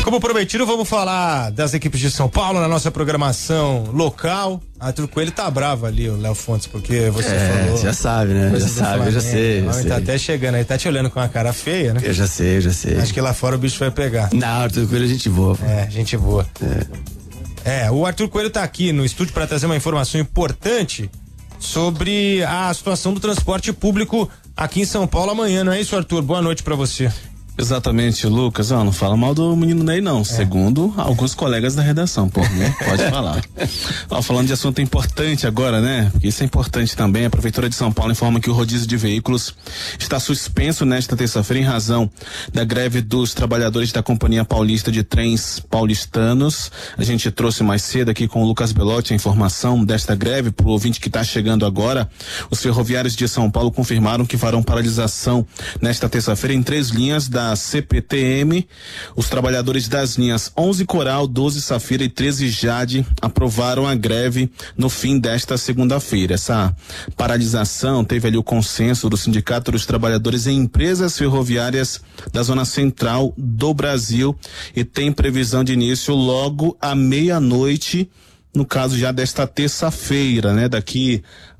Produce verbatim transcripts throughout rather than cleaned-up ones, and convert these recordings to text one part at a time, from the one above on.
Como prometido, vamos falar das equipes de São Paulo na nossa programação local. Arthur Coelho tá bravo ali, o Léo Fontes, porque você é, falou. Já sabe, né? Já sabe, eu já sei. O homem tá até chegando aí, tá te olhando com uma cara feia, né? Eu já sei, eu já sei. Acho que lá fora o bicho vai pegar. Não, Arthur Coelho é gente boa. É, gente boa. É. É, o Arthur Coelho tá aqui no estúdio para trazer uma informação importante sobre a situação do transporte público aqui em São Paulo amanhã, não é isso, Arthur? Boa noite para você. Exatamente, Lucas. Ó, não fala mal do menino Ney, não. É. Segundo alguns colegas da redação, pô, né? Pode falar. Ó, falando de assunto importante agora, né? Porque isso é importante também. A Prefeitura de São Paulo informa que o rodízio de veículos está suspenso nesta terça-feira em razão da greve dos trabalhadores da Companhia Paulista de Trens Paulistanos. A gente trouxe mais cedo aqui com o Lucas Belotti a informação desta greve pro ouvinte que está chegando agora. Os ferroviários de São Paulo confirmaram que farão paralisação nesta terça-feira em três linhas da C P T M. Os trabalhadores das linhas onze Coral, doze Safira e treze Jade aprovaram a greve no fim desta segunda-feira. Essa paralisação teve ali o consenso do Sindicato dos Trabalhadores em Empresas Ferroviárias da Zona Central do Brasil e tem previsão de início logo à meia-noite, no caso já desta terça-feira, né? Daqui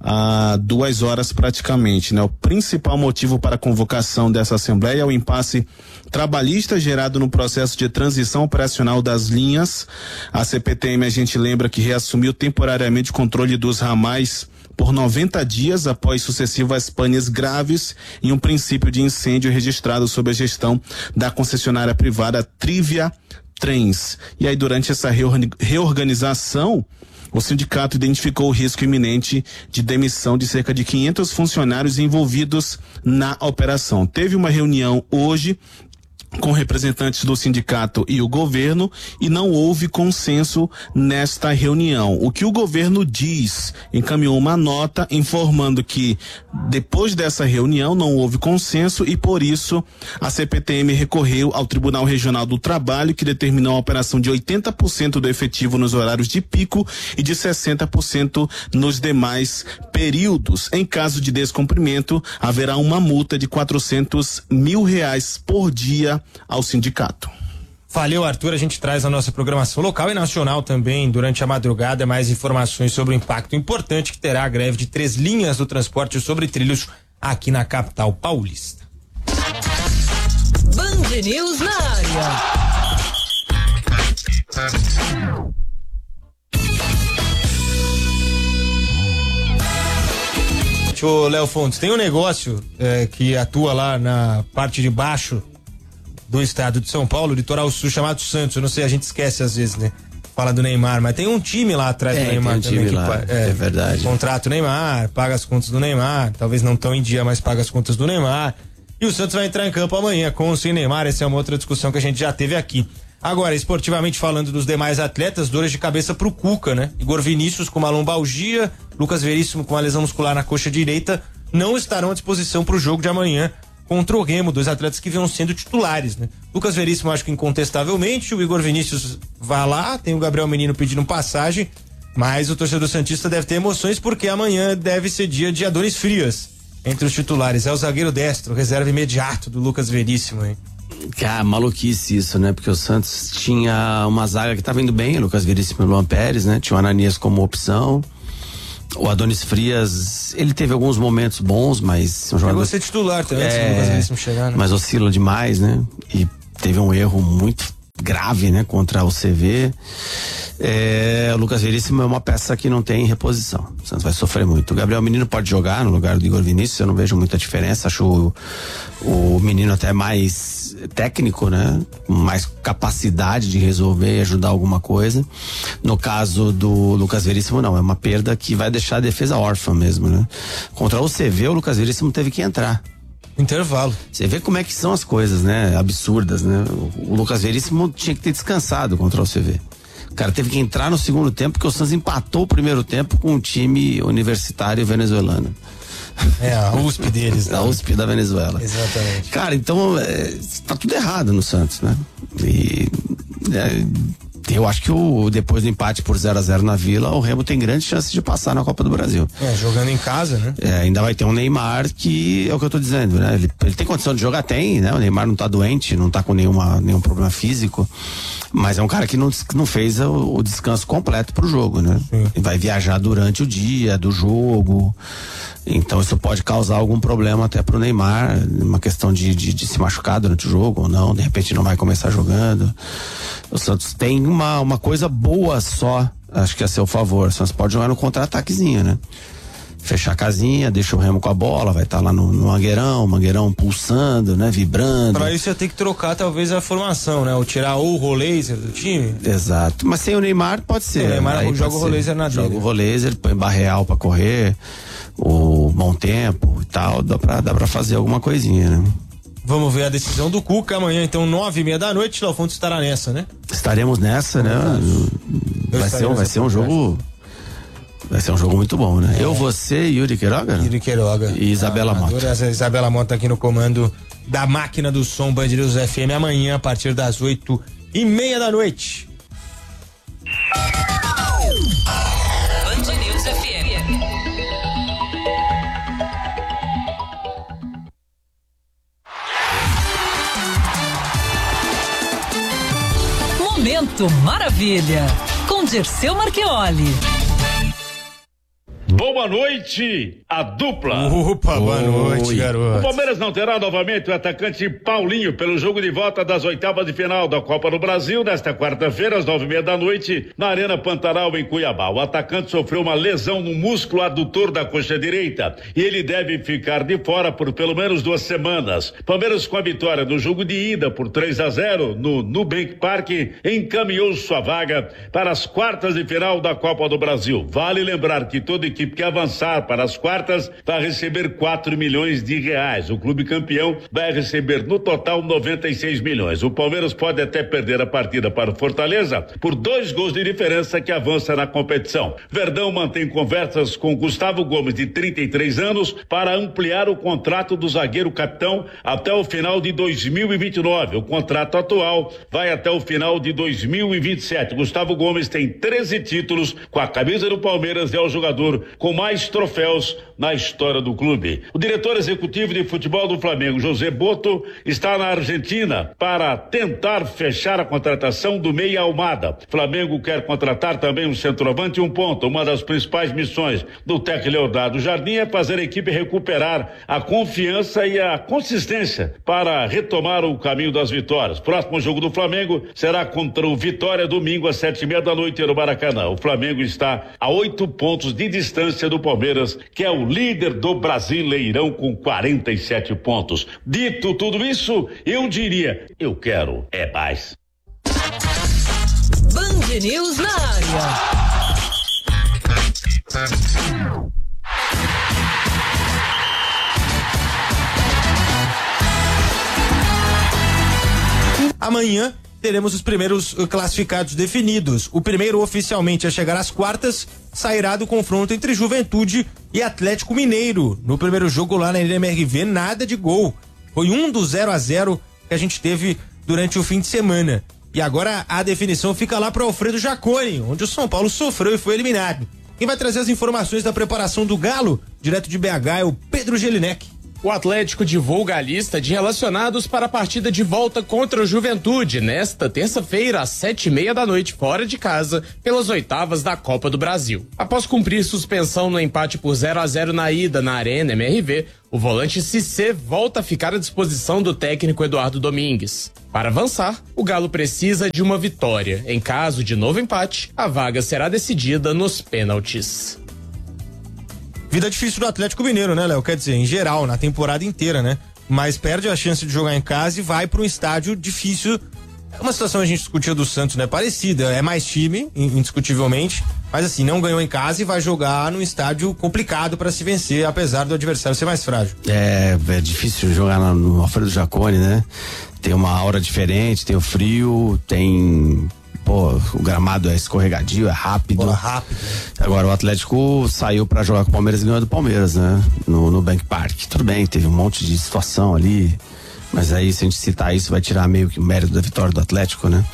a duas horas praticamente, né? O principal motivo para a convocação dessa assembleia é o impasse trabalhista gerado no processo de transição operacional das linhas. A C P T M, a gente lembra que reassumiu temporariamente o controle dos ramais por noventa dias após sucessivas panes graves e um princípio de incêndio registrado sob a gestão da concessionária privada Trivia Trens. E aí, durante essa reorganização, o sindicato identificou o risco iminente de demissão de cerca de quinhentos funcionários envolvidos na operação. Teve uma reunião hoje com representantes do sindicato e o governo e não houve consenso nesta reunião. O que o governo diz, encaminhou uma nota informando que depois dessa reunião não houve consenso e por isso a C P T M recorreu ao Tribunal Regional do Trabalho, que determinou a operação de oitenta por cento do efetivo nos horários de pico e de sessenta por cento nos demais períodos. Em caso de descumprimento, haverá uma multa de quatrocentos mil reais por dia ao sindicato. Valeu, Arthur. A gente traz a nossa programação local e nacional também durante a madrugada mais informações sobre o impacto importante que terá a greve de três linhas do transporte sobre trilhos aqui na capital paulista. Band News na área. Ô, Léo Fontes, tem um negócio é, que atua lá na parte de baixo do estado de São Paulo, litoral sul, chamado Santos. Eu não sei, a gente esquece às vezes, né? Fala do Neymar, mas tem um time lá atrás é, do Neymar tem um também. Time que, lá, é, é verdade. Contrata o Neymar, paga as contas do Neymar, talvez não tão em dia, mas paga as contas do Neymar. E o Santos vai entrar em campo amanhã com ou sem Neymar. Essa é uma outra discussão que a gente já teve aqui. Agora, esportivamente falando dos demais atletas, dores de cabeça pro Cuca, né? Igor Vinícius com uma lombalgia, Lucas Veríssimo com uma lesão muscular na coxa direita, não estarão à disposição pro jogo de amanhã contra o Remo, dois atletas que vinham sendo titulares, né? Lucas Veríssimo, acho que incontestavelmente, o Igor Vinícius vai lá, tem o Gabriel Menino pedindo passagem, mas o torcedor santista deve ter emoções porque amanhã deve ser dia de Adonis Frias entre os titulares. É o zagueiro destro, reserva imediato do Lucas Veríssimo, hein? Cara, maluquice isso, né? Porque o Santos tinha uma zaga que tava indo bem, Lucas Veríssimo e Luan Pérez, né? Tinha o Ananias como opção. O Adonis Frias, ele teve alguns momentos bons, mas um jogador... Chegou a ser titular também, é, antes do Lucas Veríssimo chegar, né? Mas oscila demais, né? E teve um erro muito grave, né? Contra o C V. É, o Lucas Veríssimo é uma peça que não tem reposição. O Santos vai sofrer muito. O Gabriel Menino pode jogar no lugar do Igor Vinícius, eu não vejo muita diferença. Acho o, o menino até mais técnico, né? Mais capacidade de resolver e ajudar alguma coisa. No caso do Lucas Veríssimo, não. É uma perda que vai deixar a defesa órfã mesmo, né? Contra o C V, o Lucas Veríssimo teve que entrar. Intervalo. Você vê como é que são as coisas, né? Absurdas, né? O, o Lucas Veríssimo tinha que ter descansado contra o C V. O cara teve que entrar no segundo tempo porque o Santos empatou o primeiro tempo com um time universitário venezuelano. É, a U S P deles. A U S P da Venezuela. Exatamente. Cara, então é, tá tudo errado no Santos, né? E é, eu acho que o, depois do empate por zero a zero na Vila, o Remo tem grandes chances de passar na Copa do Brasil. É, jogando em casa, né? É, ainda vai ter um Neymar que é o que eu tô dizendo, né? Ele, ele tem condição de jogar, tem, né? O Neymar não tá doente, não tá com nenhuma, nenhum problema físico, mas é um cara que não, não fez o, o descanso completo pro jogo, né? Sim. Vai viajar durante o dia do jogo, então isso pode causar algum problema até pro Neymar, uma questão de, de, de se machucar durante o jogo ou não, de repente não vai começar jogando. O Santos tem uma, uma coisa boa só, acho que a seu favor. O Santos pode jogar no contra-ataquezinho, né? Fechar a casinha, deixa o Remo com a bola, vai estar tá lá no, no Mangueirão, o Mangueirão pulsando, né? Vibrando. Pra isso ia ter que trocar talvez a formação, né? Ou tirar ou o Roleiser do time. Exato, mas sem o Neymar pode ser. O Neymar aí joga o Roleiser na dele. Joga o Roleiser, põe Barreal pra correr, o Bom Tempo e tal, dá pra, dá pra fazer alguma coisinha, né? Vamos ver a decisão do Cuca amanhã, então, nove e meia da noite. Léo Fontes estará nessa, né? Estaremos nessa, né? Vai ser, vai ser um jogo. Vai ser um jogo muito bom, né? É. Eu, você, Yuri Queiroga? Yuri Queiroga. E Isabela Mota. A Isabela Mota aqui no comando da máquina do som Band News F M amanhã, a partir das oito e meia da noite. Band News F M. Momento Maravilha, com Dirceu Marchioli. Boa noite, a dupla. Opa, boa noite, Oi. garoto. O Palmeiras não terá novamente o atacante Paulinho pelo jogo de volta das oitavas de final da Copa do Brasil nesta quarta-feira, às nove e meia da noite, na Arena Pantanal, em Cuiabá. O atacante sofreu uma lesão no músculo adutor da coxa direita e ele deve ficar de fora por pelo menos duas semanas. Palmeiras, com a vitória no jogo de ida por três a zero no Nubank Park, encaminhou sua vaga para as quartas de final da Copa do Brasil. Vale lembrar que toda equipe que avançar para as quartas vai receber quatro milhões de reais. O clube campeão vai receber no total noventa e seis milhões. O Palmeiras pode até perder a partida para o Fortaleza por dois gols de diferença que avança na competição. Verdão mantém conversas com Gustavo Gomes, de trinta e três anos, para ampliar o contrato do zagueiro capitão até o final de dois mil e vinte e nove. O contrato atual vai até o final de dois mil e vinte e sete. Gustavo Gomes tem treze títulos com a camisa do Palmeiras e é o jogador com mais troféus na história do clube. O diretor executivo de futebol do Flamengo, José Boto, está na Argentina para tentar fechar a contratação do Meia Almada. Flamengo quer contratar também um centroavante e um ponta. Uma das principais missões do técnico Leonardo Jardim é fazer a equipe recuperar a confiança e a consistência para retomar o caminho das vitórias. Próximo jogo do Flamengo será contra o Vitória, domingo às sete e meia da noite no Maracanã. O Flamengo está a oito pontos de distância do Palmeiras, que é o líder do Brasileirão com quarenta e sete pontos. Dito tudo isso, eu diria, eu quero é mais. Band News na área. Amanhã teremos os primeiros classificados definidos. O primeiro oficialmente a chegar às quartas sairá do confronto entre Juventude e Atlético Mineiro. No primeiro jogo lá na M R V, nada de gol. Foi um do zero a zero que a gente teve durante o fim de semana. E agora a definição fica lá para Alfredo Jaconi, onde o São Paulo sofreu e foi eliminado. Quem vai trazer as informações da preparação do Galo, direto de B H, é o Pedro Gelinek. O Atlético divulga a lista de relacionados para a partida de volta contra o Juventude nesta terça-feira às sete e meia da noite fora de casa pelas oitavas da Copa do Brasil. Após cumprir suspensão no empate por zero a zero na ida na Arena M R V, o volante Cissé volta a ficar à disposição do técnico Eduardo Domingues. Para avançar, o Galo precisa de uma vitória. Em caso de novo empate, a vaga será decidida nos pênaltis. Vida difícil do Atlético Mineiro, né, Léo? Quer dizer, em geral, na temporada inteira, né? Mas perde a chance de jogar em casa e vai para um estádio difícil. É uma situação que a gente discutiu do Santos, né? Parecida, é mais time, indiscutivelmente, mas assim, não ganhou em casa e vai jogar num estádio complicado para se vencer, apesar do adversário ser mais frágil. É, é difícil jogar no Alfredo Jaconi, né? Tem uma aura diferente, tem o frio, tem... Pô, o gramado é escorregadio, é rápido. Bola rápido. Agora o Atlético saiu pra jogar com o Palmeiras e ganhou do Palmeiras, né? No, no Bank Park. Tudo bem, teve um monte de situação ali, Mas aí, se a gente citar isso, vai tirar meio que o mérito da vitória do Atlético, né?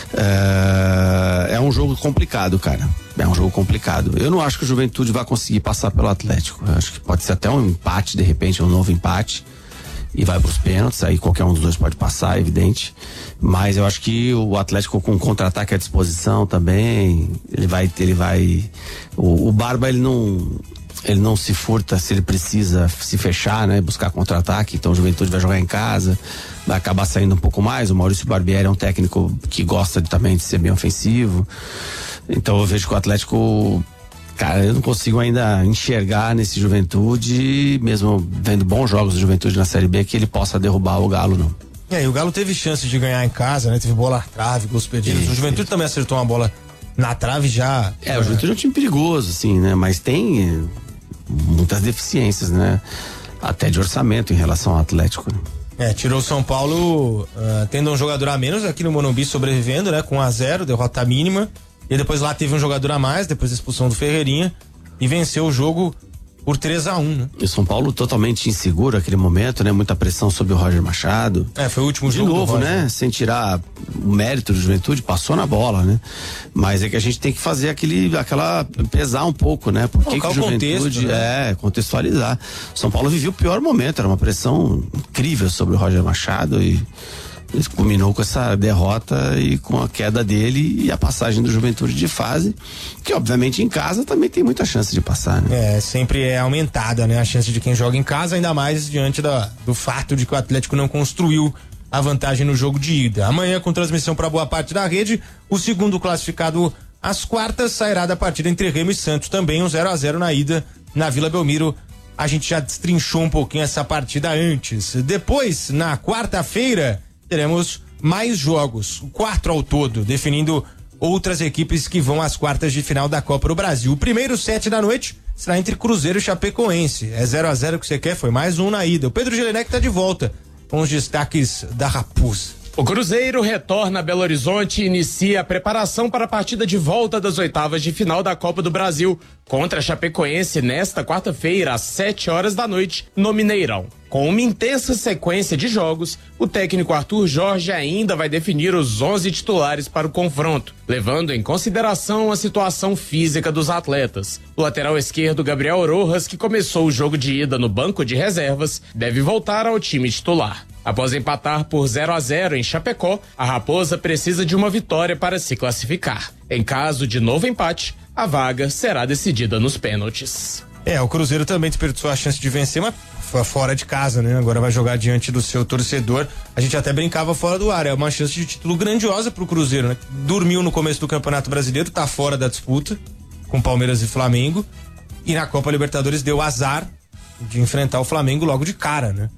É, é um jogo complicado, cara. É um jogo complicado. Eu não acho que o Juventude vai conseguir passar pelo Atlético. Eu acho que pode ser até um empate, de repente, um novo empate. E vai pros pênaltis, aí qualquer um dos dois pode passar, é evidente. Mas eu acho que o Atlético com contra-ataque à disposição também, ele vai, ele vai, o, o Barba ele não, ele não se furta se ele precisa se fechar, né? Buscar contra-ataque, então o Juventude vai jogar em casa, vai acabar saindo um pouco mais. O Maurício Barbieri é um técnico que gosta de, também de ser bem ofensivo, então eu vejo que o Atlético, cara, eu não consigo ainda enxergar nesse Juventude, mesmo vendo bons jogos do Juventude na Série B, que ele possa derrubar o Galo, não. É, e o Galo teve chance de ganhar em casa, né? Teve bola na trave, gols perdidos. Isso, o Juventude isso. também acertou uma bola na trave já. É, o Juventude é um time perigoso, assim, né? Mas tem eh, muitas deficiências, né? Até de orçamento em relação ao Atlético, né? É, tirou o São Paulo uh, tendo um jogador a menos aqui no Morumbi, sobrevivendo, né? Com um a zero, derrota mínima. E depois lá teve um jogador a mais, depois da expulsão do Ferreirinha, e venceu o jogo por três a um, né? E o São Paulo totalmente inseguro naquele momento, né? Muita pressão sobre o Roger Machado. É, foi o último De jogo. novo, do Roger, né? Sem tirar o mérito do Juventude, passou na bola, né? Mas é que a gente tem que fazer aquele, aquela, pesar um pouco, né? Por que que Colocar o o Juventude, contexto, né? é, contextualizar. São Paulo viveu o pior momento, era uma pressão incrível sobre o Roger Machado e ele culminou com essa derrota e com a queda dele e a passagem do Juventude de fase, que obviamente em casa também tem muita chance de passar, né? É, sempre é aumentada, né? A chance de quem joga em casa, ainda mais diante da, do fato de que o Atlético não construiu a vantagem no jogo de ida. Amanhã, com transmissão para boa parte da rede, o segundo classificado às quartas sairá da partida entre Remo e Santos, também um zero a zero na ida na Vila Belmiro. A gente já destrinchou um pouquinho essa partida antes. Depois, na quarta-feira, teremos mais jogos, quatro ao todo, definindo outras equipes que vão às quartas de final da Copa do Brasil. O primeiro sete da noite será entre Cruzeiro e Chapecoense. É zero a zero que você quer, foi mais um na ida. O Pedro Gelenek tá de volta com os destaques da Raposa. O Cruzeiro retorna a Belo Horizonte e inicia a preparação para a partida de volta das oitavas de final da Copa do Brasil contra a Chapecoense nesta quarta-feira, às sete horas da noite, no Mineirão. Com uma intensa sequência de jogos, o técnico Arthur Jorge ainda vai definir os onze titulares para o confronto, levando em consideração a situação física dos atletas. O lateral esquerdo Gabriel Rojas, que começou o jogo de ida no banco de reservas, deve voltar ao time titular. Após empatar por zero a zero em Chapecó, a Raposa precisa de uma vitória para se classificar. Em caso de novo empate, a vaga será decidida nos pênaltis. É, o Cruzeiro também desperdiçou a chance de vencer, mas foi fora de casa, né? Agora vai jogar diante do seu torcedor. A gente até brincava fora do ar, é uma chance de título grandiosa pro Cruzeiro, né? Dormiu no começo do Campeonato Brasileiro, tá fora da disputa com Palmeiras e Flamengo, e na Copa Libertadores deu azar de enfrentar o Flamengo logo de cara, né?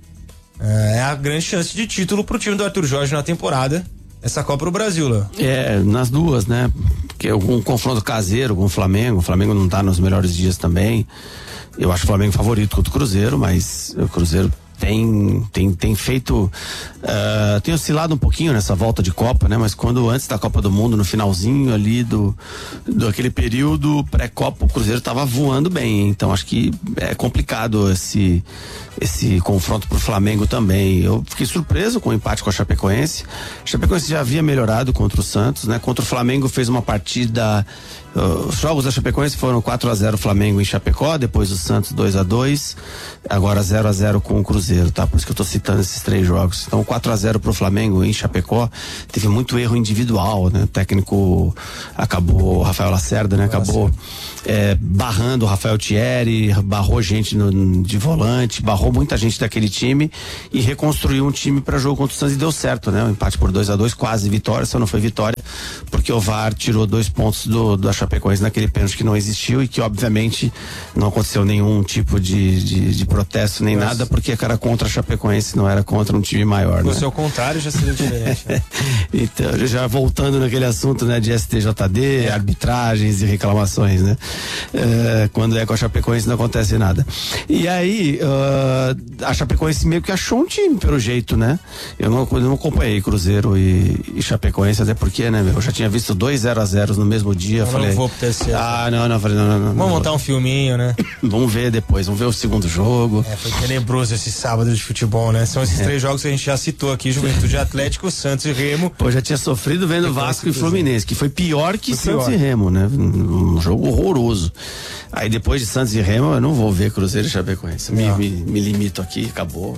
É a grande chance de título pro time do Arthur Jorge na temporada, essa Copa do Brasil, Léo. É, nas duas, né? Porque um confronto caseiro com o Flamengo, o Flamengo não tá nos melhores dias também. Eu acho o Flamengo favorito contra o Cruzeiro, mas o Cruzeiro tem tem tem feito uh, tem oscilado um pouquinho nessa volta de Copa, né? Mas quando antes da Copa do Mundo, no finalzinho ali do do aquele período pré-Copa, o Cruzeiro tava voando bem, então acho que é complicado esse esse confronto pro Flamengo também. Eu fiquei surpreso com o empate com a Chapecoense. A Chapecoense já havia melhorado contra o Santos, né? Contra o Flamengo fez uma partida. Uh, os jogos da Chapecoense foram quatro a zero Flamengo em Chapecó, depois o Santos dois a dois, agora zero a zero com o Cruzeiro, tá? Por isso que eu tô citando esses três jogos. Então quatro a zero pro Flamengo em Chapecó, teve muito erro individual, né? O técnico acabou, Rafael Lacerda, né? Acabou é, barrando o Rafael Thierry, barrou gente no, de volante, barrou muita gente daquele time e reconstruiu um time para jogo contra o Santos e deu certo, né? O empate por dois a dois, quase vitória, só não foi vitória porque o V A R tirou dois pontos do, da Chapecoense naquele pênalti que não existiu e que obviamente não aconteceu nenhum tipo de, de, de protesto nem Nossa. nada, porque era contra a Chapecoense, não era contra um time maior, né? Se ao contrário já seria diferente, né? Então, já voltando naquele assunto, né, de S T J D, é. arbitragens e reclamações, né? É, quando é com a Chapecoense não acontece nada. E aí, uh, a Chapecoense meio que achou um time, pelo jeito, né? Eu não, eu não acompanhei Cruzeiro e, e Chapecoense, até porque, né, meu, eu já tinha visto dois zero a zero no mesmo dia. Eu não, falei, não vou ter certeza. Ah, não, não, não, não, não. Vamos montar um filminho, né? Vamos ver depois, vamos ver o segundo jogo. É, foi tenebroso esse sábado. sábado de futebol, né? São esses é. três jogos que a gente já citou aqui, Juventude, Atlético, Santos e Remo. Pô, já tinha sofrido vendo Vasco e Fluminense, que foi pior que foi Santos pior. e Remo, né? Um jogo horroroso. Aí depois de Santos e Remo, eu não vou ver Cruzeiro e Chapecoense. Me, me, me limito aqui, acabou.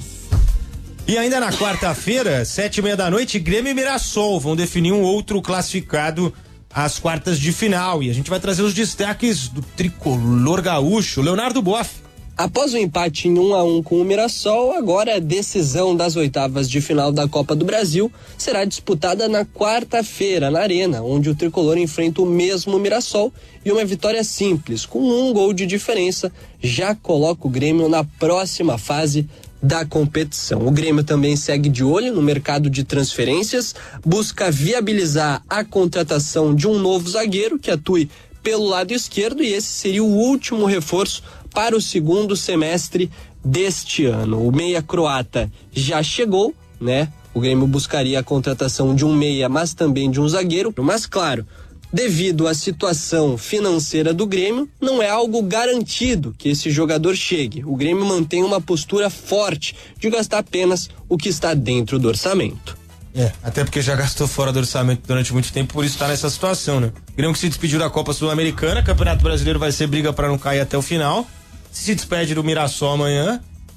E ainda na quarta-feira, sete e meia da noite, Grêmio e Mirassol vão definir um outro classificado às quartas de final. E a gente vai trazer os destaques do tricolor gaúcho, Leonardo Boff. Após o empate em um a um com o Mirassol, agora a decisão das oitavas de final da Copa do Brasil será disputada na quarta-feira, na Arena, onde o tricolor enfrenta o mesmo Mirassol, e uma vitória simples, com um gol de diferença, já coloca o Grêmio na próxima fase da competição. O Grêmio também segue de olho no mercado de transferências, busca viabilizar a contratação de um novo zagueiro que atue pelo lado esquerdo, e esse seria o último reforço para o segundo semestre deste ano. O meia croata já chegou, né? O Grêmio buscaria a contratação de um meia, mas também de um zagueiro. Mas claro, devido à situação financeira do Grêmio, não é algo garantido que esse jogador chegue. O Grêmio mantém uma postura forte de gastar apenas o que está dentro do orçamento. É, até porque já gastou fora do orçamento durante muito tempo, por isso está nessa situação, né? O Grêmio que se despediu da Copa Sul-Americana, Campeonato Brasileiro vai ser briga para não cair até o final. Se se despede do Mirassol amanhã,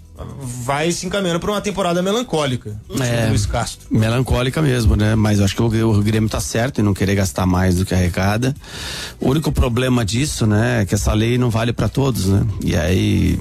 vai se encaminhando para uma temporada melancólica. É, Luiz Castro. Melancólica mesmo, né? Mas eu acho que o, o Grêmio tá certo em não querer gastar mais do que arrecada. O único problema disso, né, é que essa lei não vale para todos, né? E aí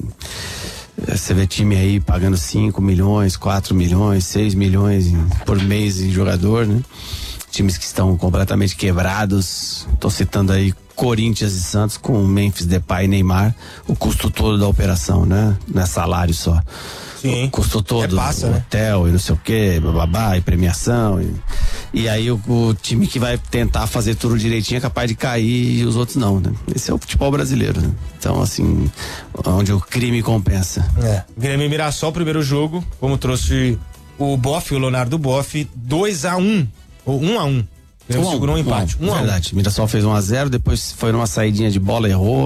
você vê time aí pagando cinco milhões, quatro milhões, seis milhões por mês em jogador, né? Times que estão completamente quebrados. Tô citando aí Corinthians e Santos com Memphis, Depay e Neymar, o custo todo da operação, né? Não é salário só. Sim. O custo todo, é passa, hotel, né? E não sei o que, bababá, e premiação. E, e aí o, o time que vai tentar fazer tudo direitinho é capaz de cair e os outros não, né? Esse é o futebol brasileiro, né? Então, assim, onde o crime compensa. É. Grêmio e Mirassol, primeiro jogo, como trouxe o Boff, o Leonardo Boff, dois a um, ou um a um. Grêmio segurou um empate. Um, um, verdade. Mirassol fez um a zero, depois foi numa saidinha de bola, errou.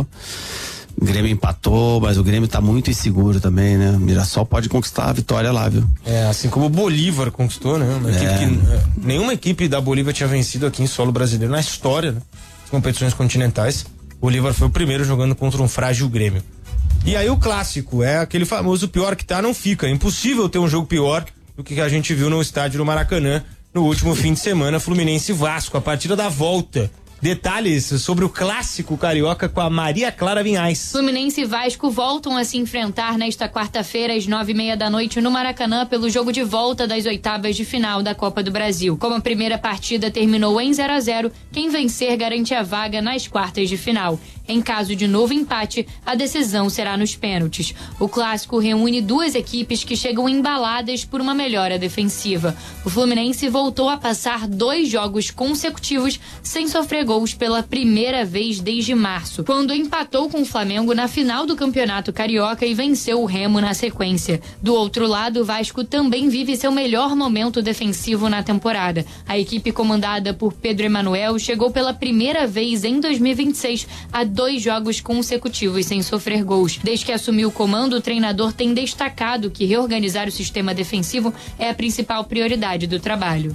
O Grêmio empatou, mas o Grêmio tá muito inseguro também, né? O Mirassol pode conquistar a vitória lá, viu? É, assim como o Bolívar conquistou, né? Uma é. equipe que, é, nenhuma equipe da Bolívia tinha vencido aqui em solo brasileiro na história, né? As competições continentais. O Bolívar foi o primeiro jogando contra um frágil Grêmio. E aí o clássico, é aquele famoso pior que tá, não fica. É impossível ter um jogo pior do que a gente viu no estádio do Maracanã no último fim de semana, Fluminense e Vasco, a partida da volta. Detalhes sobre o clássico carioca com a Maria Clara Vinhais. Fluminense e Vasco voltam a se enfrentar nesta quarta-feira às nove e meia da noite no Maracanã pelo jogo de volta das oitavas de final da Copa do Brasil. Como a primeira partida terminou em zero a zero, quem vencer garante a vaga nas quartas de final. Em caso de novo empate, a decisão será nos pênaltis. O clássico reúne duas equipes que chegam embaladas por uma melhora defensiva. O Fluminense voltou a passar dois jogos consecutivos sem sofrer gols pela primeira vez desde março, quando empatou com o Flamengo na final do Campeonato Carioca e venceu o Remo na sequência. Do outro lado, o Vasco também vive seu melhor momento defensivo na temporada. A equipe comandada por Pedro Emanuel chegou pela primeira vez em dois mil e vinte e seis a dois jogos consecutivos sem sofrer gols. Desde que assumiu o comando, o treinador tem destacado que reorganizar o sistema defensivo é a principal prioridade do trabalho.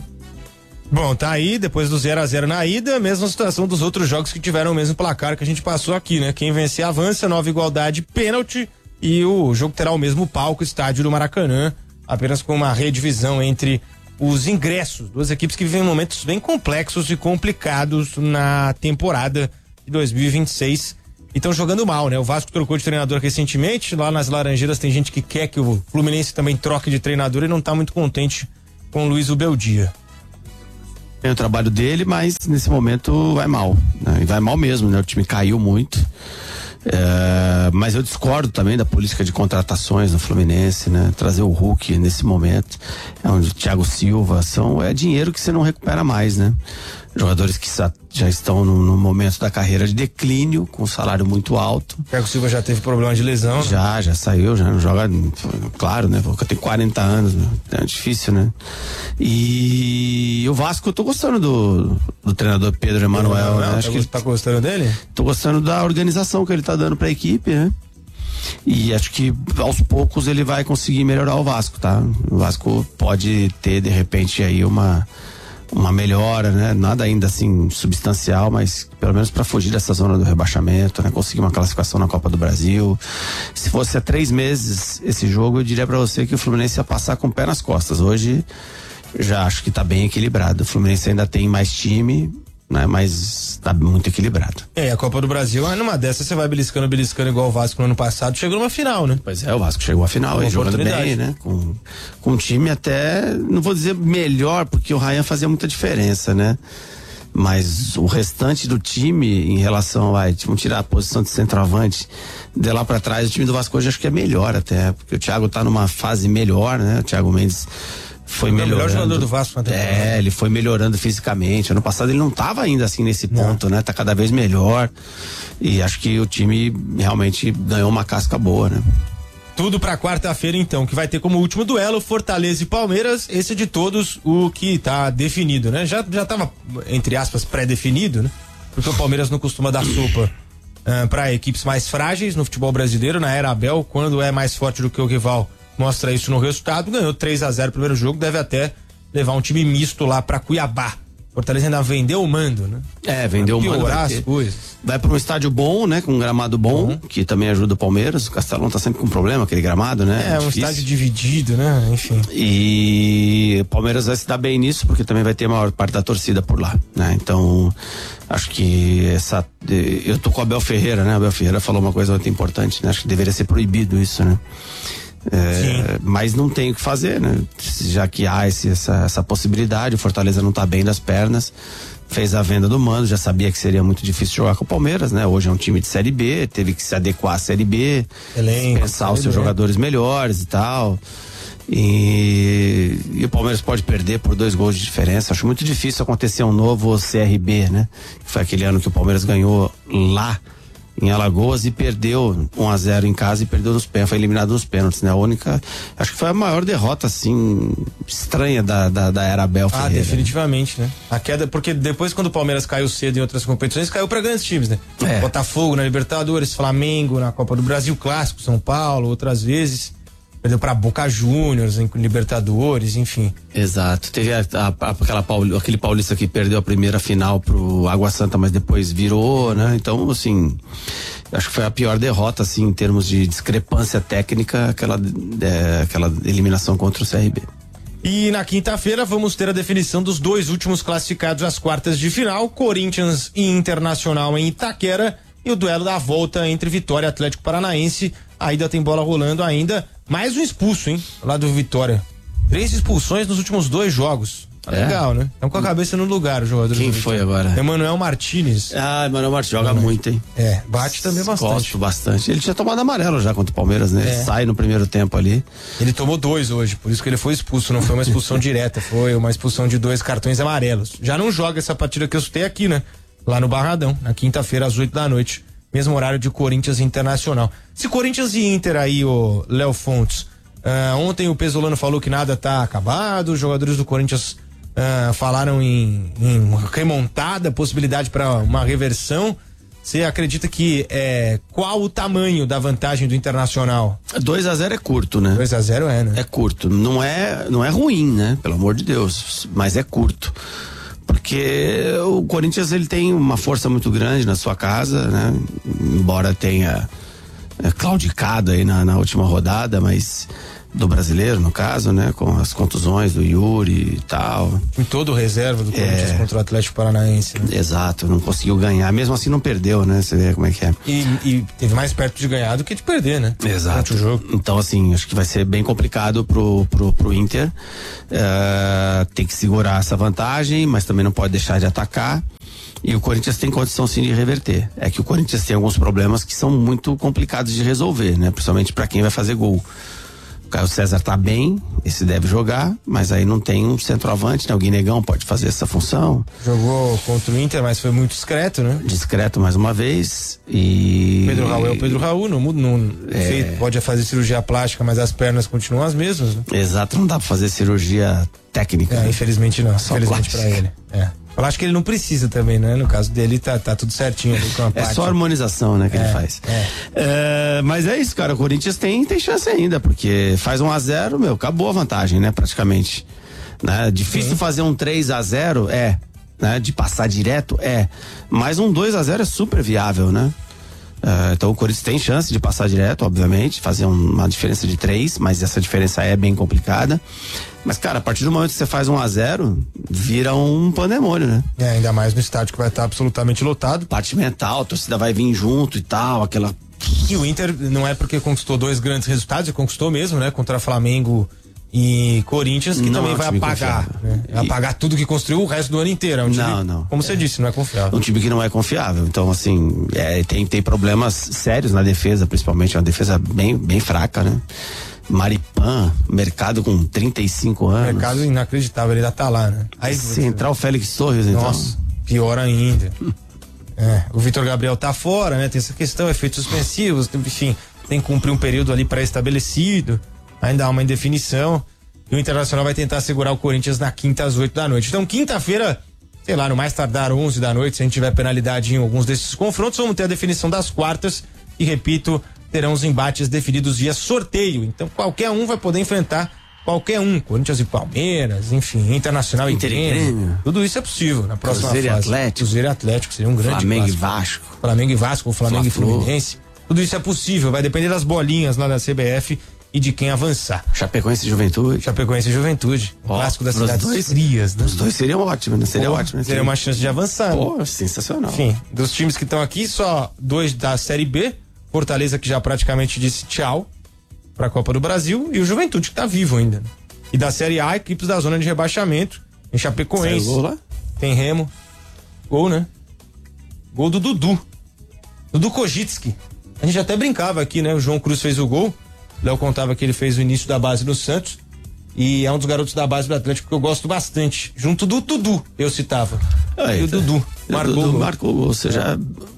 Bom, tá aí, depois do zero a zero na ida, mesma situação dos outros jogos que tiveram o mesmo placar que a gente passou aqui, né? Quem vencer avança, nova igualdade, pênalti, e o jogo terá o mesmo palco, estádio do Maracanã, apenas com uma redivisão entre os ingressos. Duas equipes que vivem momentos bem complexos e complicados na temporada de dois mil e vinte e seis e estão jogando mal, né? O Vasco trocou de treinador recentemente, lá nas Laranjeiras tem gente que quer que o Fluminense também troque de treinador e não tá muito contente com o Luiz Ubeldia. Tem o trabalho dele, mas nesse momento vai mal, né? E vai mal mesmo, né? O time caiu muito. É, mas eu discordo também da política de contratações do Fluminense, né? Trazer o Hulk nesse momento, é onde o Thiago Silva são, é dinheiro que você não recupera mais, né? Jogadores que já, já estão no, no momento da carreira de declínio, com salário muito alto. O Thiago Silva já teve problema de lesão, né? Já, já saiu, já não joga, claro, né? Porque eu tenho quarenta anos, né? É difícil, né? E o Vasco, eu tô gostando do, do treinador Pedro Emanuel, né? Acho tá, que ele tá gostando dele? Tô gostando da organização que ele tá dando pra equipe, né? E acho que aos poucos ele vai conseguir melhorar o Vasco, tá? O Vasco pode ter de repente aí uma uma melhora, né? Nada ainda assim substancial, mas pelo menos para fugir dessa zona do rebaixamento, né? Conseguir uma classificação na Copa do Brasil. Se fosse há três meses esse jogo, eu diria para você que o Fluminense ia passar com o pé nas costas. Hoje já acho que tá bem equilibrado. O Fluminense ainda tem mais time, né? Mas tá muito equilibrado. É, a Copa do Brasil, numa dessas você vai beliscando, beliscando igual o Vasco no ano passado, chegou numa final, né? Pois é, o Vasco chegou à final, aí jogando bem, né? Com, com um time até, não vou dizer melhor, porque o Ryan fazia muita diferença, né? Mas o restante do time, em relação a, vamos tirar a posição de centroavante, de lá pra trás, o time do Vasco hoje acho que é melhor até, porque o Thiago tá numa fase melhor, né? O Thiago Mendes foi o melhorando. melhor jogador do Vasco na temporada. É, ele foi melhorando fisicamente. Ano passado ele não estava ainda assim nesse ponto, não. né? Tá cada vez melhor. E acho que o time realmente ganhou uma casca boa, né? Tudo pra quarta-feira, então, que vai ter como último duelo Fortaleza e Palmeiras. Esse de todos, o que tá definido, né? Já, já tava, entre aspas, pré-definido, né? Porque o Palmeiras não costuma dar sopa uh, pra equipes mais frágeis no futebol brasileiro. Na era Abel, quando é mais forte do que o rival, mostra isso no resultado. Ganhou três a zero o primeiro jogo, deve até levar um time misto lá pra Cuiabá. Fortaleza ainda vendeu o mando, né? É, vendeu o mando. Vai, as coisas. Vai para um estádio bom, né? Com um gramado bom, uhum. que também ajuda o Palmeiras. O Castelão tá sempre com problema, aquele gramado, né? É, é um difícil. Estádio dividido, né? Enfim. E o Palmeiras vai se dar bem nisso, porque também vai ter a maior parte da torcida por lá, né? Então, acho que essa... Eu tô com o Abel Ferreira, né? O Abel Ferreira falou uma coisa muito importante, né? Acho que deveria ser proibido isso, né? É, mas não tem o que fazer, né? Já que há esse, essa, essa possibilidade, o Fortaleza não tá bem das pernas, fez a venda do mando, já sabia que seria muito difícil jogar com o Palmeiras, né? Hoje é um time de Série B, teve que se adequar à Série B, Elenco, pensar os seus jogadores melhores e tal. E, e o Palmeiras pode perder por dois gols de diferença. Acho muito difícil acontecer um novo C R B, né? Foi aquele ano que o Palmeiras ganhou lá em Alagoas e perdeu um a zero em casa e perdeu nos pênaltis, foi eliminado nos pênaltis, né? A única, acho que foi a maior derrota, assim, estranha da, da, da era Abel Ah, Ferreira. definitivamente, né? A queda, porque depois quando o Palmeiras caiu cedo em outras competições, caiu pra grandes times, né? É. Botafogo na Libertadores, Flamengo na Copa do Brasil, Clássico, São Paulo, outras vezes. Perdeu pra Boca Juniors em Libertadores, enfim. Exato. Teve a, a, aquela Pauli, aquele paulista que perdeu a primeira final pro Água Santa, mas depois virou, né? Então, assim, acho que foi a pior derrota, assim, em termos de discrepância técnica, aquela, é, aquela eliminação contra o C R B. E na quinta-feira vamos ter a definição dos dois últimos classificados às quartas de final, Corinthians e Internacional em Itaquera, e o duelo da volta entre Vitória e Atlético Paranaense. Ainda tem bola rolando ainda. Mais um expulso, hein? Lá do Vitória. Três expulsões nos últimos dois jogos. Tá é? Legal, né? Estão com a cabeça no lugar, o jogador. Quem foi agora? Emanuel Martinez. Ah, Emanuel Martinez joga muito, hein? É, bate também bastante. Gosto bastante. Ele tinha tomado amarelo já contra o Palmeiras, né? É. Ele sai no primeiro tempo ali. Ele tomou dois hoje, por isso que ele foi expulso. Não foi uma expulsão direta, foi uma expulsão de dois cartões amarelos. Já não joga essa partida que eu citei aqui, né? Lá no Barradão, na quinta-feira às oito da noite. Mesmo horário de Corinthians e Internacional. Se Corinthians e Inter aí, o Léo Fontes, uh, ontem o Pesolano falou que nada tá acabado, os jogadores do Corinthians uh, falaram em, em remontada, possibilidade para uma reversão. Você acredita que é, qual o tamanho da vantagem do Internacional? dois a zero é curto, né? dois a zero é, né? É curto. Não é, não é ruim, né? Pelo amor de Deus. Mas é curto. Porque o Corinthians ele tem uma força muito grande na sua casa, né? Embora tenha é, claudicado aí na, na última rodada, mas do brasileiro, no caso, né? Com as contusões do Yuri e tal. Em todo o reserva do Corinthians é... contra o Atlético Paranaense, né? Exato, não conseguiu ganhar, mesmo assim não perdeu, né? Você vê como é que é. E, e teve mais perto de ganhar do que de perder, né? Exato. O jogo. Então, assim, acho que vai ser bem complicado pro, pro, pro Inter. Uh, tem que segurar essa vantagem, mas também não pode deixar de atacar. E o Corinthians tem condição sim de reverter. É que o Corinthians tem alguns problemas que são muito complicados de resolver, né? Principalmente para quem vai fazer gol. O Caio César tá bem, esse deve jogar, mas aí não tem um centroavante, né? O Guinegão pode fazer essa função. Jogou contra o Inter, mas foi muito discreto, né? Discreto mais uma vez. E. Pedro Raul é o Pedro Raul, não muda, não é... feito, pode fazer cirurgia plástica, mas as pernas continuam as mesmas, né? Exato, não dá pra fazer cirurgia técnica. É, né? infelizmente não, Só infelizmente plástica. pra ele. É. Eu acho que ele não precisa também, né? No caso dele tá, tá tudo certinho ali com a É parte. só harmonização, né, que É, ele faz. é. É, mas é isso, cara, o Corinthians tem, tem chance ainda, porque faz um a zero, meu, acabou a vantagem, né, praticamente. Né? Difícil Sim. fazer um três a zero, é, né, de passar direto, é, mas um dois a zero é super viável, né? É, então o Corinthians tem chance de passar direto, obviamente, fazer um, uma diferença de três, mas essa diferença é bem complicada. Mas, cara, a partir do momento que você faz um a zero, vira um pandemônio, né? É, ainda mais no estádio que vai estar absolutamente lotado. Parte mental, a torcida vai vir junto e tal, aquela. E o Inter não é porque conquistou dois grandes resultados, e conquistou mesmo, né? Contra Flamengo e Corinthians, que Não também é um vai time apagar, confiável. né? Vai E- apagar tudo que construiu o resto do ano inteiro. É um time, Não, não. como você disse, não é É confiável. um time que não é confiável. Então, assim, é, tem, tem problemas sérios na defesa, principalmente. É uma defesa bem, bem fraca, né? Maripan, mercado com trinta e cinco anos. Mercado inacreditável, ele ainda tá lá, né? Aí, Se entrar o Félix Torres, então. nossa, pior ainda. É, o Vitor Gabriel tá fora, né? Tem essa questão, efeitos suspensivos, enfim, tem que cumprir um período ali pré-estabelecido, ainda há uma indefinição. E o Internacional vai tentar segurar o Corinthians na quinta às oito da noite. Então, quinta-feira, sei lá, no mais tardar onze da noite, se a gente tiver penalidade em alguns desses confrontos, vamos ter a definição das quartas e, repito, terão os embates definidos via sorteio. Então, qualquer um vai poder enfrentar qualquer um. Corinthians e Palmeiras, enfim, Internacional e Inter e Grêmio. Grêmio. Tudo isso é possível na próxima Cruzeiro e fase. Atlético. Cruzeiro e Atlético seria um grande Flamengo e clássico. Vasco. Flamengo e Vasco, ou Flamengo Fla-Flu. e Fluminense. Tudo isso é possível, vai depender das bolinhas lá da C B F e de quem avançar. Chapecoense e Juventude. Chapecoense e Juventude, Ó, clássico das os cidades dois- frias, né? Os dois seriam ótimos, né? Seria Pô, ótimo, né? Teria uma chance de avançar. né? Pô, sensacional. Enfim, dos times que estão aqui, só dois da Série B, Fortaleza que já praticamente disse tchau pra Copa do Brasil e o Juventude que tá vivo ainda. né? E da Série A, equipes da zona de rebaixamento, em Chapecoense. Saiu gol lá? Tem Remo. Gol, né? Gol do Dudu. Dudu Kojitski. A gente até brincava aqui, né? O João Cruz fez o gol. Léo contava que ele fez o início da base no Santos. E é um dos garotos da base do Atlético que eu gosto bastante. Junto do Dudu, eu citava. Aí, e o tá. Dudu. O Marcou. Dudu o gol. marcou o gol. Você já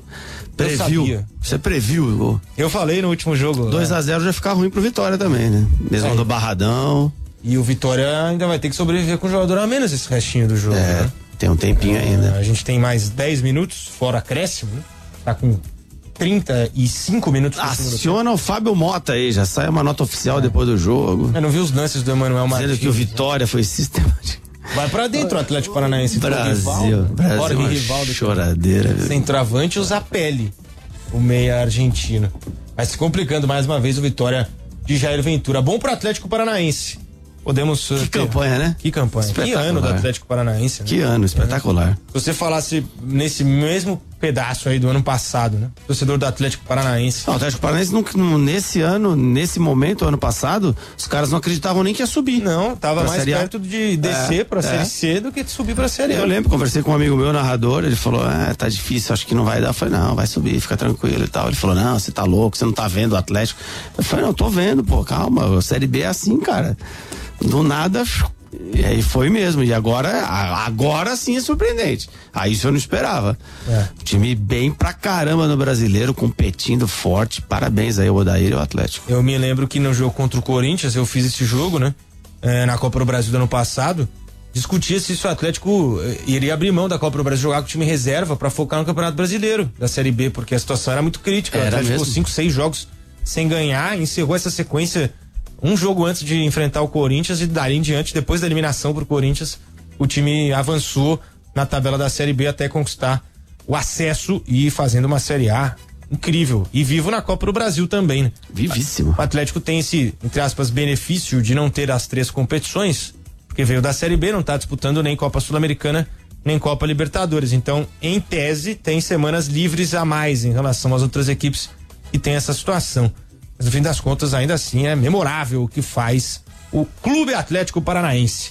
previu. sabia. Você previu o gol. Eu falei no último jogo. dois né? a zero já fica ruim pro Vitória também, né? Mesmo É. do Barradão. E o Vitória ainda vai ter que sobreviver com o jogador a menos esse restinho do jogo. É, né? tem um tempinho ainda. A gente tem mais dez minutos, fora acréscimo, né? Tá com trinta e cinco minutos pro segundo tempo. Aciona o Fábio Mota aí, já sai uma nota oficial depois do jogo. Eu não vi os lances do Emanuel Martins. Dizendo que o Vitória foi sistemático. Vai pra dentro o Atlético Paranaense. Brasil, Brasil, Jorge uma Rivaldo. choradeira. viu? Centroavante, o Zapelli, o meia argentino. Vai se complicando mais uma vez o Vitória de Jair Ventura. Bom pro Atlético Paranaense. Podemos. Que campanha, né? Que campanha. Que Espetacular. ano do Atlético Paranaense. Né? Que ano, espetacular. Se você falasse nesse mesmo pedaço aí do ano passado, né? Torcedor do Atlético Paranaense. Não, o Atlético Paranaense não, não- nesse ano, nesse momento, ano passado, os caras não acreditavam nem que ia subir. Não, tava Pra mais Série A. perto de descer É, pra é. Série C do que de subir pra Série A. Eu lembro, conversei com um amigo meu, narrador, ele falou, ah, tá difícil, acho que não vai dar. Eu falei, não, vai subir, fica tranquilo e tal. Ele falou, não, você tá louco, você não tá vendo o Atlético. Eu falei, não, tô vendo, pô, calma, a Série B é assim, cara. Do nada, e aí foi mesmo. E agora, a- agora sim é surpreendente. Aí isso eu não esperava. É. Time bem pra caramba no brasileiro, competindo forte. Parabéns aí, o Odair e o Atlético. Eu me lembro que no jogo contra o Corinthians, eu fiz esse jogo, né? É, na Copa do Brasil do ano passado. Discutia se o Atlético eh, iria abrir mão da Copa do Brasil, jogar com o time reserva pra focar no Campeonato Brasileiro da Série B, porque a situação era muito crítica. O Era Atlético ficou mesmo. cinco, seis jogos sem ganhar, encerrou essa sequência um jogo antes de enfrentar o Corinthians e dali em diante, depois da eliminação pro Corinthians, o time avançou na tabela da Série B até conquistar o acesso e ir fazendo uma Série A incrível. E vivo na Copa do Brasil também, né? Vivíssimo. O Atlético tem esse, entre aspas, benefício de não ter as três competições, porque veio da Série B, não tá disputando nem Copa Sul-Americana, nem Copa Libertadores. Então, em tese, tem semanas livres a mais em relação às outras equipes que tem essa situação. Mas no fim das contas, ainda assim, é memorável o que faz o Clube Atlético Paranaense.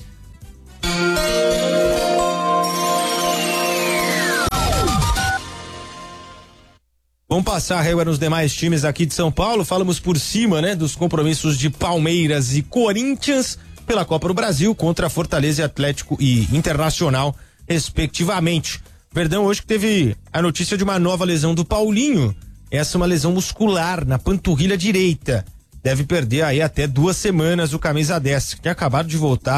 Vamos passar a régua nos demais times aqui de São Paulo. Falamos por cima, né, dos compromissos de Palmeiras e Corinthians pela Copa do Brasil contra Fortaleza e Atlético e Internacional, respectivamente. Verdão hoje que teve a notícia de uma nova lesão do Paulinho. Essa é uma lesão muscular na panturrilha direita. Deve perder aí até duas semanas o camisa dez, que tinha acabado de voltar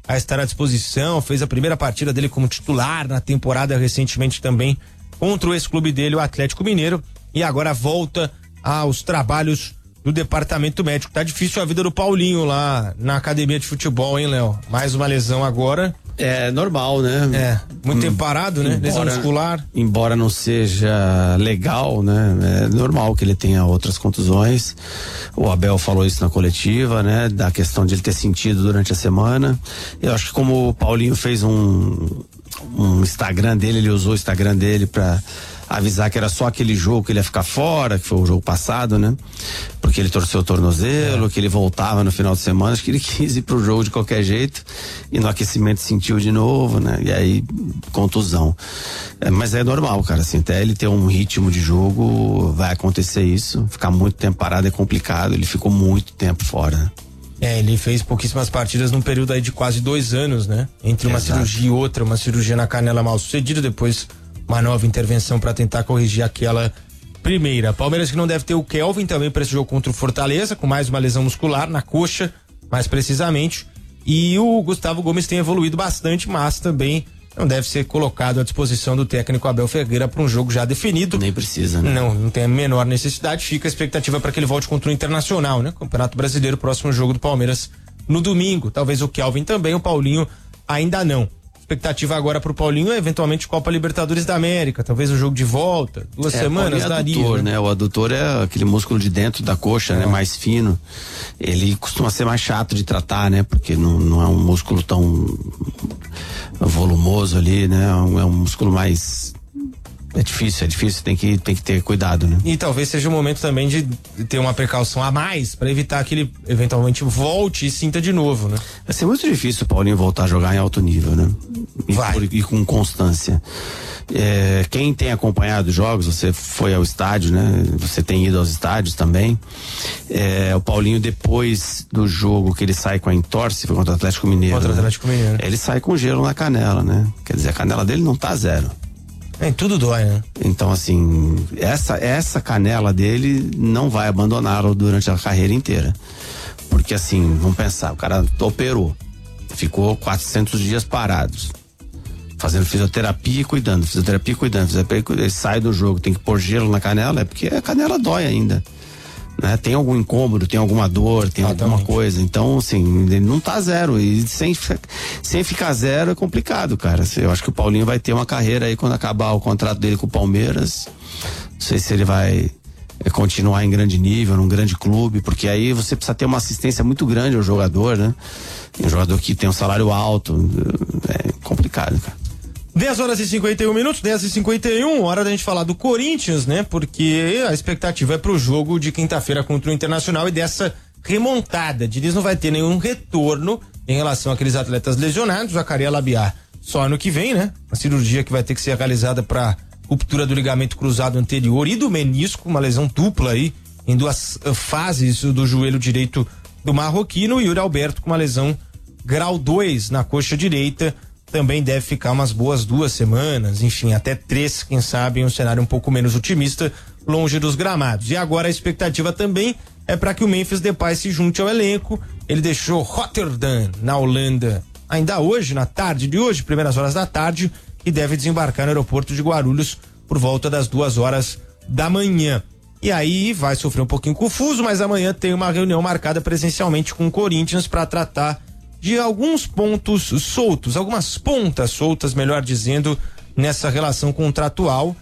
a estar à disposição, fez a primeira partida dele como titular na temporada recentemente também contra o ex-clube dele, o Atlético Mineiro, e agora volta aos trabalhos do departamento médico. Tá difícil a vida do Paulinho lá na academia de futebol, hein, Léo? Mais uma lesão agora. É normal, né? É, muito hum, tempo parado, né? Embora, lesão muscular. Embora não seja legal, né? É normal que ele tenha outras contusões. O Abel falou isso na coletiva, né? Da questão de ele ter sentido durante a semana. Eu acho que como o Paulinho fez um, um Instagram dele, ele usou o Instagram dele pra avisar que era só aquele jogo que ele ia ficar fora, que foi o jogo passado, né? Porque ele torceu o tornozelo, é. que ele voltava no final de semana, acho que ele quis ir pro jogo de qualquer jeito e no aquecimento sentiu de novo, né? E aí, contusão. É, mas é normal, cara, assim, até ele ter um ritmo de jogo, vai acontecer isso, ficar muito tempo parado é complicado, ele ficou muito tempo fora, né? É, ele fez pouquíssimas partidas num período aí de quase dois anos, né? Entre uma Exato. cirurgia e outra, uma cirurgia na canela mal sucedida, depois uma nova intervenção para tentar corrigir aquela primeira. Palmeiras que não deve ter o Kelvin também para esse jogo contra o Fortaleza, com mais uma lesão muscular na coxa, mais precisamente. E o Gustavo Gomes tem evoluído bastante, mas também não deve ser colocado à disposição do técnico Abel Ferreira para um jogo já definido. Nem precisa, né? Não, não tem a menor necessidade. Fica a expectativa para que ele volte contra o Internacional, né? Campeonato Brasileiro, próximo jogo do Palmeiras no domingo. Talvez o Kelvin também, o Paulinho ainda não. Expectativa agora pro Paulinho é eventualmente Copa Libertadores da América, talvez o jogo de volta, duas é, semanas é daria. Adutor, né? né? O adutor é aquele músculo de dentro da coxa, é. né? Mais fino. Ele costuma ser mais chato de tratar, né? Porque não, não é um músculo tão volumoso ali, né? É um, é um músculo mais... É difícil, é difícil, tem que, tem que ter cuidado, né? E talvez seja o momento também de ter uma precaução a mais para evitar que ele eventualmente volte e sinta de novo, né? Vai ser muito difícil o Paulinho voltar a jogar em alto nível, né? E, Vai. Por, e com constância. É, quem tem acompanhado os jogos, você foi ao estádio, né? Você tem ido aos estádios também. É, o Paulinho, depois do jogo que ele sai com a entorse, foi contra o Atlético Mineiro. Contra o Atlético né? Mineiro. Ele sai com gelo na canela, né? Quer dizer, a canela dele não tá zero. É, tudo dói, né? Então, assim, essa, essa canela dele não vai abandoná-lo durante a carreira inteira. Porque, assim, vamos pensar, o cara operou, ficou quatrocentos dias parados, fazendo fisioterapia e cuidando, fisioterapia e cuidando, fisioterapia e cuidando. Ele sai do jogo, tem que pôr gelo na canela, é porque a canela dói ainda. Né? Tem algum incômodo, tem alguma dor, tem Exatamente. alguma coisa. Então, assim, ele não tá zero. E sem, sem ficar zero é complicado, cara. Eu acho que o Paulinho vai ter uma carreira aí quando acabar o contrato dele com o Palmeiras. Não sei se ele vai é, continuar em grande nível, num grande clube, porque aí você precisa ter uma assistência muito grande ao jogador, né? Um jogador que tem um salário alto. É complicado, cara. dez horas e cinquenta e um minutos, dez e cinquenta e um, hora da gente falar do Corinthians, né? Porque a expectativa é pro jogo de quinta-feira contra o Internacional e dessa remontada. Diniz não vai ter nenhum retorno em relação àqueles atletas lesionados, a Caria Labiar só ano que vem, né? A cirurgia que vai ter que ser realizada para ruptura do ligamento cruzado anterior e do menisco, uma lesão dupla aí, em duas uh, fases do joelho direito do marroquino, e Yuri Alberto com uma lesão grau dois na coxa direita. Também deve ficar umas boas duas semanas, enfim, até três, quem sabe, em um cenário um pouco menos otimista, longe dos gramados. E agora a expectativa também é para que o Memphis Depay se junte ao elenco. Ele deixou Rotterdam, na Holanda, ainda hoje, na tarde de hoje, primeiras horas da tarde, e deve desembarcar no aeroporto de Guarulhos por volta das duas horas da manhã. E aí vai sofrer um pouquinho confuso, mas amanhã tem uma reunião marcada presencialmente com o Corinthians para tratar de alguns pontos soltos, algumas pontas soltas, melhor dizendo, nessa relação contratual.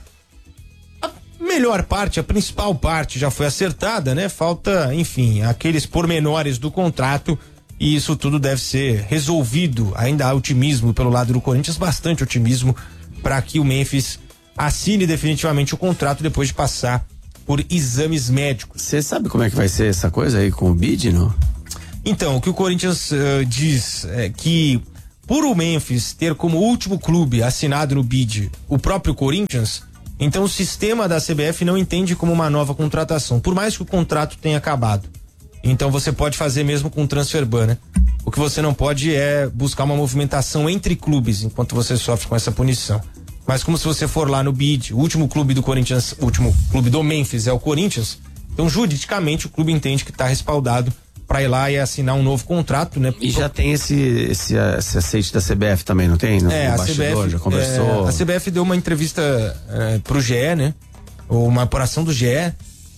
A melhor parte, a principal parte já foi acertada, né? Falta, enfim, aqueles pormenores do contrato, e isso tudo deve ser resolvido. Ainda há otimismo pelo lado do Corinthians, bastante otimismo, para que o Memphis assine definitivamente o contrato depois de passar por exames médicos. Você sabe como é que vai ser essa coisa aí com o B I D, não? Então, o que o Corinthians uh, diz é que, por o Memphis ter como último clube assinado no B I D o próprio Corinthians, então o sistema da C B F não entende como uma nova contratação, por mais que o contrato tenha acabado. Então você pode fazer mesmo com o transfer ban, né? O que você não pode é buscar uma movimentação entre clubes enquanto você sofre com essa punição. Mas como se você for lá no B I D, o último clube do Corinthians, o último clube do Memphis é o Corinthians, então juridicamente o clube entende que está respaldado para ir lá e assinar um novo contrato, né? E já tem esse, esse, esse aceite da C B F também, não tem? No, é, no a bastidor, C B F já conversou. É, a C B F deu uma entrevista é, pro G E, né? Ou uma apuração do G E,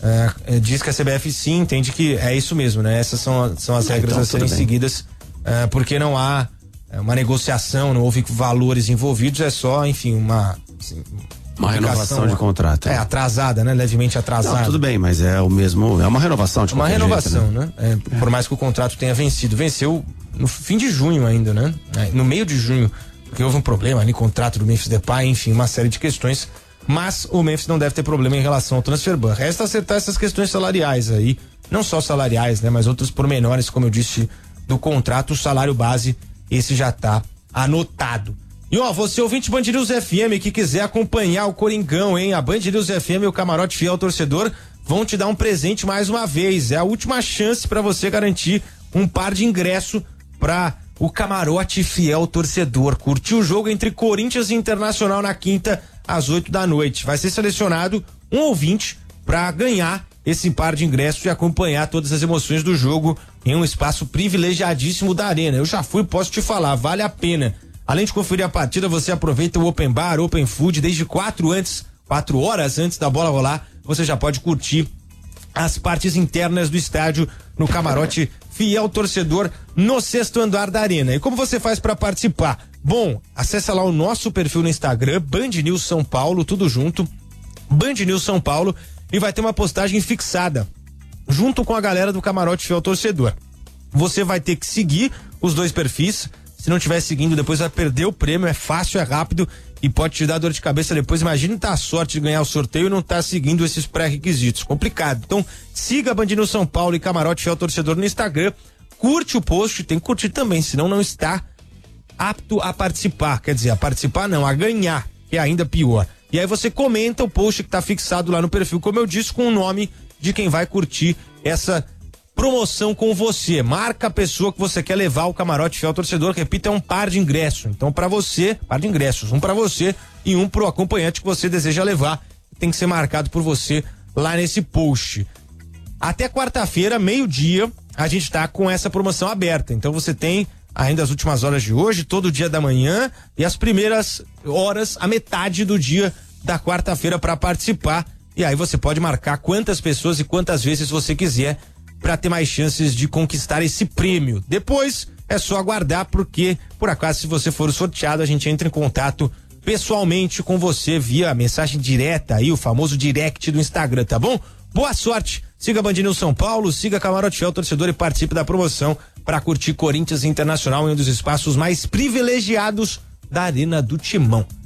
é, diz que a C B F sim entende que é isso mesmo, né? Essas são, são as regras então, a serem seguidas, é, porque não há uma negociação, não houve valores envolvidos, é só, enfim, uma assim, uma renovação de contrato. É, é, atrasada, né? Levemente atrasada. Não, tudo bem, mas é o mesmo, é uma renovação de Uma renovação, jeito, né? né? É, por mais que o contrato tenha vencido. Venceu no fim de junho ainda, né? É, no meio de junho, porque houve um problema ali, contrato do Memphis Depay, enfim, uma série de questões, mas o Memphis não deve ter problema em relação ao transfer ban. Resta acertar essas questões salariais aí, não só salariais, né? Mas outros pormenores, como eu disse, do contrato, o salário base, esse já tá anotado. E ó, você ouvinte Band News F M que quiser acompanhar o Coringão, hein? A Band News F M e o Camarote Fiel Torcedor vão te dar um presente mais uma vez. É a última chance para você garantir um par de ingresso para o Camarote Fiel Torcedor. Curtir o jogo entre Corinthians e Internacional na quinta às oito da noite. Vai ser selecionado um ouvinte para ganhar esse par de ingressos e acompanhar todas as emoções do jogo em um espaço privilegiadíssimo da Arena. Eu já fui e posso te falar, vale a pena. Além de conferir a partida, você aproveita o Open Bar, Open Food, desde quatro antes, quatro horas antes da bola rolar, você já pode curtir as partes internas do estádio no Camarote Fiel Torcedor no sexto andar da Arena. E como você faz para participar? Bom, acessa lá o nosso perfil no Instagram, Band News São Paulo, tudo junto, Band News São Paulo, e vai ter uma postagem fixada junto com a galera do Camarote Fiel Torcedor. Você vai ter que seguir os dois perfis. Se não estiver seguindo, depois vai perder o prêmio. É fácil, é rápido e pode te dar dor de cabeça depois. Imagina tá a sorte de ganhar o sorteio e não tá seguindo esses pré-requisitos. Complicado. Então, siga a Band News São Paulo e Camarote Fiel Torcedor no Instagram. Curte o post, tem que curtir também, senão não está apto a participar. Quer dizer, a participar não, a ganhar, que é ainda pior. E aí você comenta o post que tá fixado lá no perfil, como eu disse, com o nome de quem vai curtir essa promoção com você. Marca a pessoa que você quer levar o Camarote Fiel Torcedor. Repita, é um par de ingressos. Então, para você, par de ingressos, um para você e um pro acompanhante que você deseja levar. Tem que ser marcado por você lá nesse post. Até quarta-feira, meio-dia, a gente tá com essa promoção aberta. Então, você tem ainda as últimas horas de hoje, todo o dia da manhã e as primeiras horas, a metade do dia da quarta-feira para participar. E aí você pode marcar quantas pessoas e quantas vezes você quiser para ter mais chances de conquistar esse prêmio. Depois é só aguardar, porque por acaso, se você for sorteado, a gente entra em contato pessoalmente com você via mensagem direta aí, o famoso direct do Instagram, tá bom? Boa sorte, siga a Band News São Paulo, siga a Camarote Fiel Torcedor e participe da promoção para curtir Corinthians Internacional em um dos espaços mais privilegiados da Arena do Timão.